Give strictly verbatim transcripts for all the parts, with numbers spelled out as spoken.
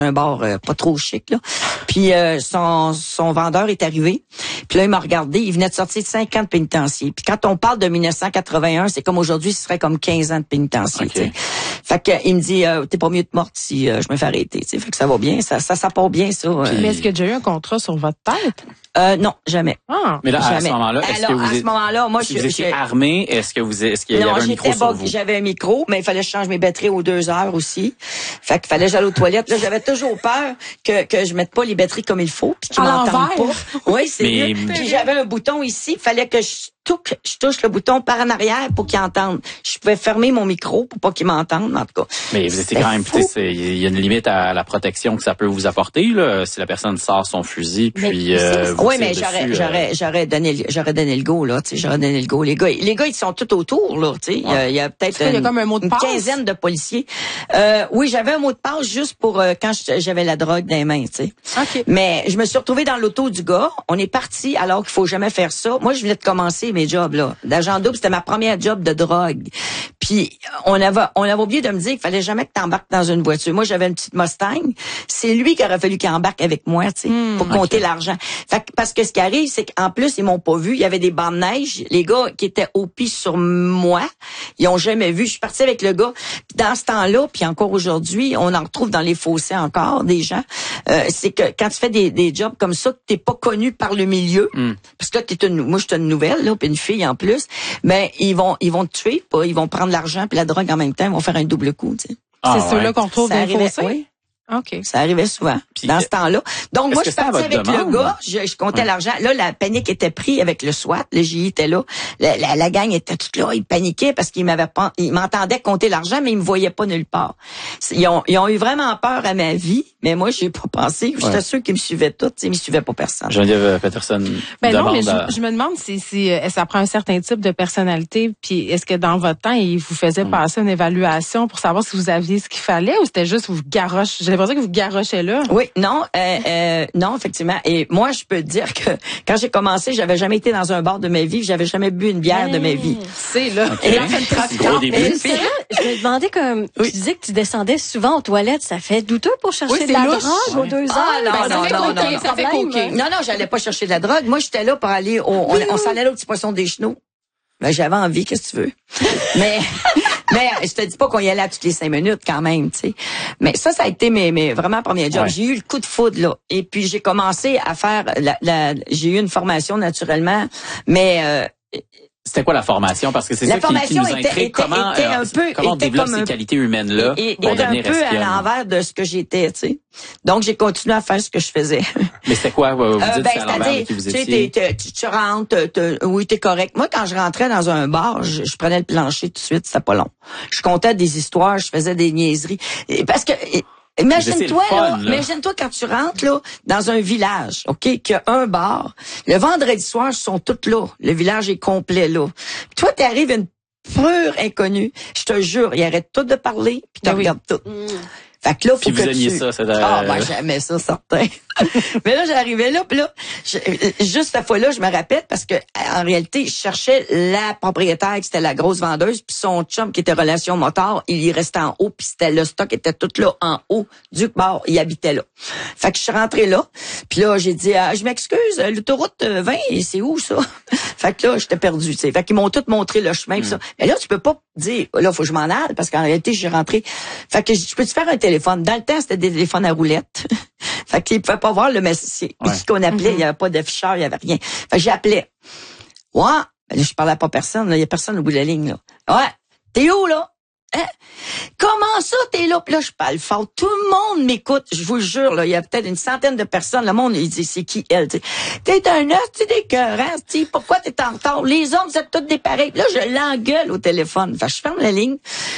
un bar euh, pas trop chic, là. Puis euh, son, son vendeur est arrivé. Puis là, il m'a regardé. Il venait de sortir de cinq ans de pénitencier. Puis quand on parle de mille neuf cent quatre-vingt-un, c'est comme aujourd'hui, ce serait comme quinze ans de pénitencier. Okay. Fait que il me dit, euh, t'es pas mieux de morte si euh, je me fais arrêter. T'sais. Fait que ça va bien. Ça, ça, ça part bien, ça. Puis, euh... Mais est-ce qu'il y a déjà eu un contrat sur votre tête? Euh, non, jamais. Ah, mais là, jamais. à ce moment-là, est-ce Alors, que vous à êtes, ce moment-là, moi, si je, vous étiez je, armé, est-ce que vous, est-ce qu'il y non, avait un micro sur vous? J'avais un micro, mais il fallait que je change mes batteries aux deux heures aussi. Fait qu'il fallait que j'aille aux toilettes. Là, j'avais toujours peur que, que je mette pas les batteries comme il faut, puis qu'ils m'entendent pas. Oui, c'est mais... mieux. Puis j'avais un bouton ici, il fallait que je touche, je touche le bouton par en arrière pour qu'ils entendent. Je pouvais fermer mon micro pour pas qu'ils m'entendent, en tout cas. Mais vous étiez quand même, il y a une limite à la protection que ça peut vous apporter, là. Si la personne sort son fusil, puis, euh, oui, mais j'aurais, dessus, j'aurais, euh... j'aurais donné, j'aurais donné le go, là, tu sais, j'aurais donné le go. Les gars, les gars, ils sont tout autour, là, tu sais. Ouais. Il y a, a peut-être une, comme un mot de une quinzaine de policiers. Euh, oui, j'avais un mot de passe juste pour euh, quand j'avais la drogue dans les mains, tu sais. Okay. Mais je me suis retrouvée dans l'auto du gars. On est parti alors qu'il faut jamais faire ça. Moi, je venais de commencer mes jobs, là. D'agent double, c'était ma première job de drogue. Puis on avait on avait oublié de me dire qu'il fallait jamais que tu embarques dans une voiture. Moi, j'avais une petite Mustang. C'est lui qui aurait fallu qu'il embarque avec moi, tu sais, mmh, pour compter okay. l'argent. Fait que, parce que ce qui arrive, c'est qu'en plus, ils m'ont pas vu. Il y avait des bancs de neige. Les gars qui étaient au pied sur moi, ils ont jamais vu. Je suis partie avec le gars. Puis dans ce temps-là, puis encore aujourd'hui, on en retrouve dans les fossés encore des gens. Euh, c'est que quand tu fais des, des jobs comme ça, que t'es pas connu par le milieu, mmh. parce que là, t'es une, moi, je suis une nouvelle, là, puis une fille en plus. Mais ils vont, ils vont te tuer, pas, ils vont prendre l'argent puis la drogue en même temps, ils vont faire un double coup, tu sais. Ah, c'est ouais. ceux-là qu'on retrouve dans les fossés? Oui. Okay. Ça arrivais souvent, puis, dans ce temps-là. Donc, moi, je suis partie avec demande? le gars, je, je comptais ouais. l'argent. Là, la panique était prise avec le SWAT, le J I était là. La, la, la gang était toute là, ils paniquaient parce qu'ils m'avaient pas, ils m'entendaient compter l'argent, mais ils me voyaient pas nulle part. Ils ont, ils ont eu vraiment peur à ma vie, mais moi, j'ai pas pensé. J'étais ouais. sûre qu'ils me suivaient tous, ils me suivaient pas personne. Geneviève Peterson. Ben non, mais à... je, je me demande si, si ça prend un certain type de personnalité, puis est-ce que dans votre temps, ils vous faisaient hum. passer une évaluation pour savoir si vous aviez ce qu'il fallait ou c'était juste vous garochez, j'ai l'impression que vous garochez là. Oui, non, euh, euh, non, effectivement. Et moi, je peux te dire que quand j'ai commencé, j'avais jamais été dans un bar de ma vie, j'avais jamais bu une bière mmh, de ma vie. C'est là. Okay. Et en fait, au début. Je me demandais comme oui. tu disais que tu descendais souvent aux toilettes, ça fait douteux pour chercher oui, de la louche. drogue aux deux heures. Ah, non, ben, non, non, non, non, ça fait coquer. Non, non, j'allais pas chercher de la drogue. Moi, j'étais là pour aller au, on, on s'en allait au petit poisson des chenaux. Ben, j'avais envie, qu'est-ce que tu veux. Mais, mais, je te dis pas qu'on y allait à toutes les cinq minutes quand même, tu sais. Mais ça, ça a été mes, mes vraiment premiers jobs. Ouais. J'ai eu le coup de foudre, là. Et puis, j'ai commencé à faire la, la j'ai eu une formation naturellement, mais, euh, c'était quoi la formation? Parce que c'est ça qui, qui nous intrigue. Était, comment était euh, un peu, comment on développe ces un, qualités humaines-là et, pour et devenir un peu espionne? à l'envers de ce que j'étais, tu sais. Donc, j'ai continué à faire ce que je faisais. Mais c'était quoi? Vous dites euh, ben, c'est à l'envers de qui vous étiez? T'es, t'es, tu rentres, t'es, t'es, oui, t'es correct. Moi, quand je rentrais dans un bar, je, je prenais le plancher tout de suite, c'était pas long. Je comptais des histoires, je faisais des niaiseries. Et parce que... Et, Imagine-toi, fun, là, là. imagine-toi quand tu rentres, là, dans un village, OK, qu'il y a un bar. Le vendredi soir, ils sont tous là. Le village est complet, là. Puis toi, t'arrives une pure inconnue. Je te jure, ils arrêtent tout de parler, puis tu oui. regardes tout. Mm. Fait que là, faut puis que vous aimiez tu... ça, c'est de... Ah, ben, j'aimais ça, certain. Mais là, j'arrivais là, puis là, je, juste cette fois-là, je me rappelle, parce que, en réalité, je cherchais la propriétaire, qui c'était la grosse vendeuse, puis son chum, qui était relation moteur, il y restait en haut, puis c'était le stock était tout là, en haut du bar, il habitait là. Fait que je suis rentrée là, puis là, j'ai dit, ah, je m'excuse, l'autoroute vingt, c'est où, ça? Fait que là, j'étais perdue, tu sais. Fait qu'ils m'ont tout montré le chemin, pis ça. Mais là, tu peux pas dire, là, faut que je m'en aille, parce qu'en réalité, je suis rentrée. Fait que je peux-tu faire un téléphone? Dans le temps, c'était des téléphones à roulettes. Fait qu'ils pouvaient pas voir le messager. Ouais. Puis qu'on appelait, il y avait pas d'afficheur, il y avait rien. Fait que j'appelais. Ouais. Ben là, je parlais pas à personne, là. Il y a personne au bout de la ligne, là. Ouais. T'es où, là? Hein? Comment ça, t'es là? Puis là, je parle fort. Tout le monde m'écoute. Je vous jure, là, il y a peut-être une centaine de personnes. Le monde, il dit, c'est qui elle? T'sais. T'es un os, tu d'écœurant. Pourquoi t'es en retard? Les hommes, vous êtes tous des pareils. Puis là, je l'engueule au téléphone. Fait que je ferme la ligne.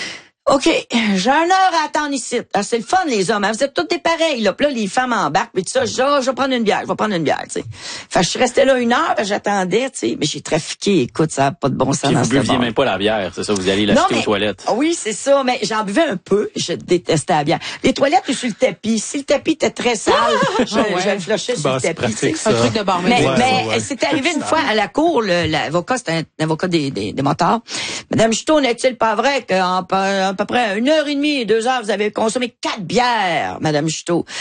OK, j'ai une heure à attendre ici. Ah, c'est le fun, les hommes. Vous êtes tous des pareils, là. Puis là, les femmes embarquent. Puis tout ça, je dis, oh, je vais prendre une bière, je vais prendre une bière, tu sais. Fait que je suis restée là une heure, j'attendais, tu sais. Mais j'ai trafiqué. Écoute, ça n'a pas de bon sens puis dans vous ce buviez bar. même pas la bière, c'est ça? Vous allez l'acheter aux toilettes. Oui, c'est ça. Mais j'en buvais un peu. Je détestais la bière. Les toilettes ou sur le tapis. Si le tapis était très sale, je, je le flushais sur bah, le tapis. Pratique, un truc de bar. Mais, ouais, mais ouais. c'est arrivé une fois à la cour, le, l'avocat, c'était un avocat des, des, des motards. Madame Juteau, n'est-il pas vrai qu'en à peu près une heure et demie, deux heures, vous avez consommé quatre bières, Madame Juteau?